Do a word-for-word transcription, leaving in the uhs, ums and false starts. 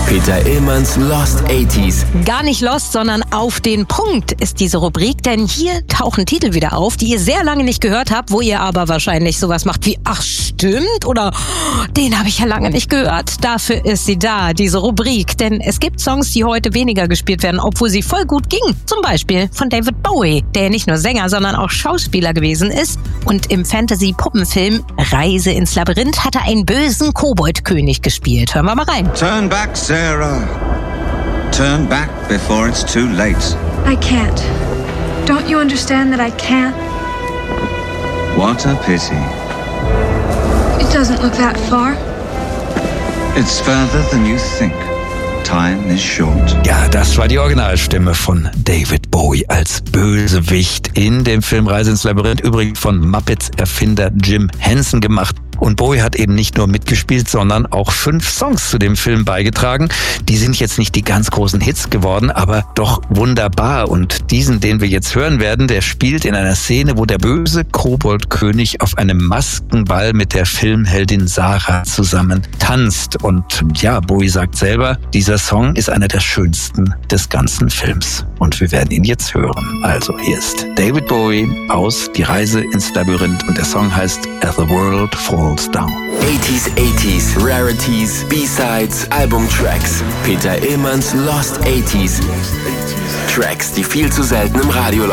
Peter Illmanns Lost achtziger. Gar nicht lost, sondern auf den Punkt ist diese Rubrik, denn hier tauchen Titel wieder auf, die ihr sehr lange nicht gehört habt, wo ihr aber wahrscheinlich sowas macht wie, ach stimmt, oder den habe ich ja lange nicht gehört. Dafür ist sie da, diese Rubrik, denn es gibt Songs, die heute weniger gespielt werden, obwohl sie voll gut gingen. Zum Beispiel von David Bowie, der nicht nur Sänger, sondern auch Schauspieler gewesen ist und im Fantasy-Puppenfilm Reise ins Labyrinth hat er einen bösen Koboldkönig gespielt. Hören wir mal rein. Turn back, Sarah. Turn back before it's too late. I can't. Don't you understand that I can't? What a pity. It doesn't look that far. It's further than you think. Time is short. Ja, das war die Originalstimme von David Bowie als Bösewicht in dem Film Reise ins Labyrinth, übrigens von Muppets-Erfinder Jim Henson gemacht. Und Bowie hat eben nicht nur mitgespielt, sondern auch fünf Songs zu dem Film beigetragen. Die sind jetzt nicht die ganz großen Hits geworden, aber doch wunderbar. Und diesen, den wir jetzt hören werden, der spielt in einer Szene, wo der böse Koboldkönig auf einem Maskenball mit der Filmheldin Sarah zusammen tanzt. Und ja, Bowie sagt selber, dieser Song ist einer der schönsten des ganzen Films. Und wir werden ihn jetzt hören. Also hier ist David Bowie aus Die Reise ins Labyrinth und der Song heißt As the World Falls Down. achtziger, achtziger, Rarities, B-Sides, Albumtracks. Peter Illmanns Lost achtziger. Tracks, die viel zu selten im Radio